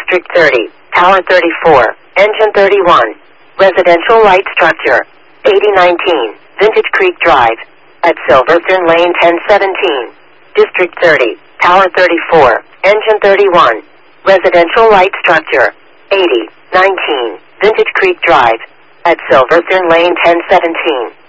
District 30, Tower 34, Engine 31. Residential light structure. 8019, Vintage Creek Drive. At Silverthorne Lane 1017. District 30, Tower 34, Engine 31. Residential light structure. 8019, Vintage Creek Drive. At Silverthorne Lane 1017.